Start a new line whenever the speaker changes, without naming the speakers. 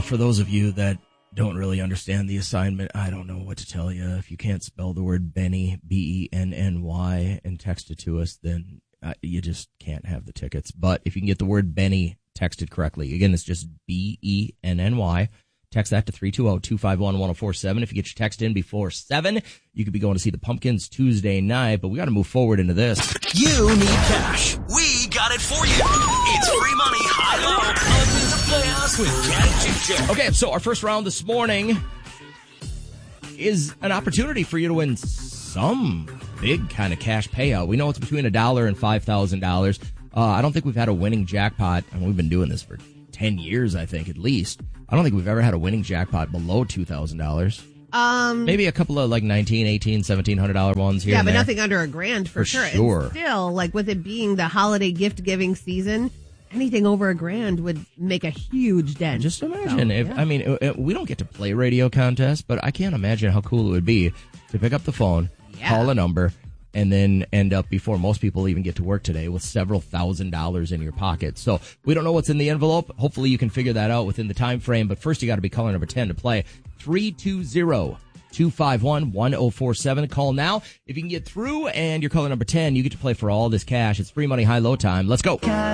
for those of you that don't really understand the assignment, I don't know what to tell you. If you can't spell the word Benny, Benny, and text it to us, then you just can't have the tickets. But if you can get the word Benny texted correctly, again, it's just Benny. Text that to 320-251-1047. If you get your text in before 7, you could be going to see the Pumpkins Tuesday night, but we got to move forward into this.
You need cash. We got it for you. It's free money, high-low, up in the playoffs with Ken Chick.
Okay, so our first round this morning is an opportunity for you to win some big kind of cash payout. We know it's between $1 and $5,000. I don't think we've had a winning jackpot, and we've been doing this for 10 years, I think, at least. I don't think we've ever had a winning jackpot below $2,000. Maybe a couple of like $1,900, $1,800, $1,700 ones here.
Yeah,
and
but
there.
nothing under $1,000 for sure. And still, like with it being the holiday gift giving season, anything over $1,000 would make a huge dent.
Just imagine we don't get to play radio contests, but I can't imagine how cool it would be to pick up the phone, call a number, and then end up before most people even get to work today with several $1,000s in your pocket. So we don't know what's in the envelope. Hopefully you can figure that out within the time frame. But first you got to be caller number 10 to play. 320-251-1047. Call now. If you can get through and you're caller number 10, you get to play for all this cash. It's free money, high-low time. Let's go.